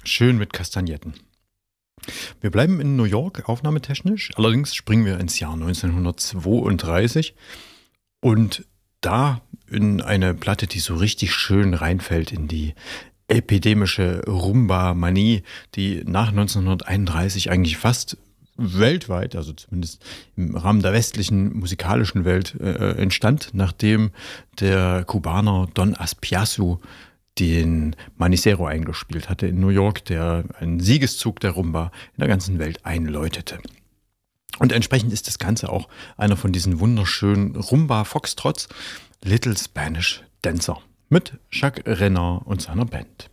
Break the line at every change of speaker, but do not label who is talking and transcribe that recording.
Schön mit Kastagnetten. Wir bleiben in New York aufnahmetechnisch, allerdings springen wir ins Jahr 1932 und da in eine Platte, die so richtig schön reinfällt in die epidemische Rumba-Manie, die nach 1931 eigentlich fast weltweit, also zumindest im Rahmen der westlichen musikalischen Welt, entstand, nachdem der Kubaner Don Aspiazu den Manicero eingespielt hatte in New York, der einen Siegeszug der Rumba in der ganzen Welt einläutete. Und entsprechend ist das Ganze auch einer von diesen wunderschönen Rumba-Foxtrots, Little Spanish Dancer, mit Jacques Renard und seiner Band.